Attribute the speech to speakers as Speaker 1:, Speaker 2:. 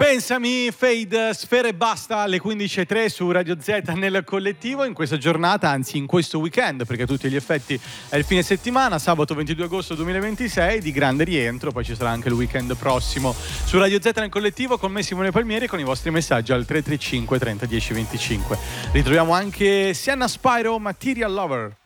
Speaker 1: Pensami, Fade, Sfera e Basta alle 15.03 su Radio Z nel collettivo in questa giornata, anzi in questo weekend, perché a tutti gli effetti è il fine settimana, sabato 22 agosto 2026 di grande rientro, poi ci sarà anche il weekend prossimo su Radio Z nel collettivo con me Simone Palmieri con i vostri messaggi al 335 30 10 25. Ritroviamo anche Sienna Spyro, Material Lover.